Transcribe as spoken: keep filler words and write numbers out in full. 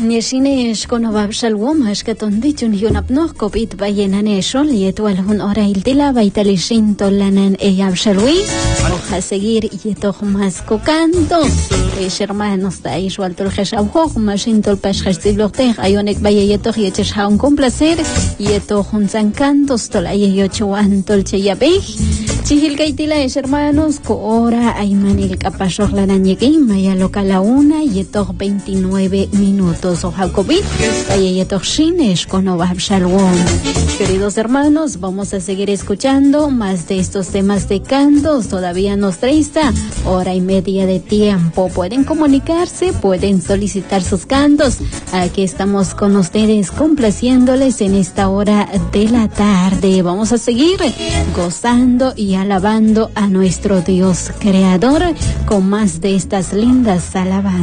Neshine shkonobab shalwom hashkaton dichun yunapnoh kopit bayenane shol yetual hun ora iltila baitalishin tolanan eyab shalwi oja seguir yetoh más cocando es hermanos da igual tol khashabho mashin tol pashkhastilorte ayonek baye yetoh yechesh haun con placer yetoh hun zancantos tol ayeyochuan tol cheyabeh Chihil kaitila es hermanos ko ora aymanil kapashok lananyeki maya loca la una y etok veintinueve minutos o jacobit vaya yetok shinesh con obab shalom. Queridos hermanos, vamos a seguir escuchando más de estos temas de cantos. Todavía nos resta hora y media de tiempo. Pueden comunicarse, pueden solicitar sus cantos. Aquí estamos con ustedes complaciéndoles en esta hora de la tarde. Vamos a seguir gozando y alabando a nuestro Dios creador con más de estas lindas alabanzas.